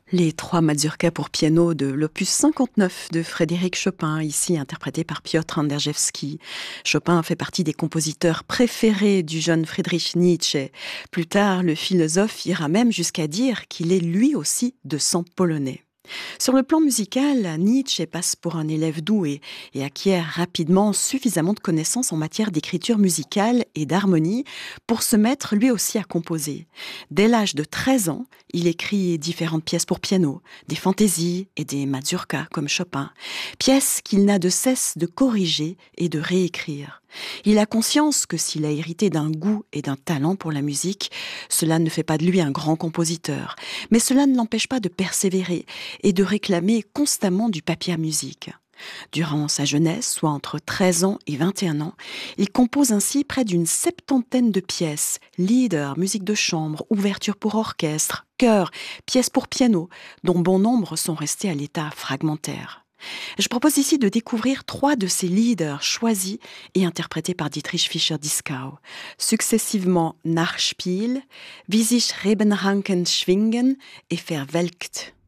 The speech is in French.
Les trois mazurkas pour piano de l'opus 59 de Frédéric Chopin, ici interprété par Piotr Anderjewski. Chopin fait partie des compositeurs préférés du jeune Friedrich Nietzsche. Plus tard, le philosophe ira même jusqu'à dire qu'il est lui aussi de sang polonais. Sur le plan musical, Nietzsche passe pour un élève doué et acquiert rapidement suffisamment de connaissances en matière d'écriture musicale et d'harmonie pour se mettre lui aussi à composer. Dès l'âge de 13 ans, il écrit différentes pièces pour piano, des fantaisies et des mazurkas comme Chopin, pièces qu'il n'a de cesse de corriger et de réécrire. Il a conscience que s'il a hérité d'un goût et d'un talent pour la musique, cela ne fait pas de lui un grand compositeur, mais cela ne l'empêche pas de persévérer et de réclamer constamment du papier à musique. Durant sa jeunesse, soit entre 13 ans et 21 ans, il compose ainsi près d'une septantaine de pièces, lieder, musique de chambre, ouverture pour orchestre, chœur, pièces pour piano, dont bon nombre sont restés à l'état fragmentaire. Je propose ici de découvrir 3 de ces lieders choisis et interprétés par Dietrich Fischer-Dieskau, successivement Nachspiel, Wie sich Rebenranken schwingen et Verwelkt.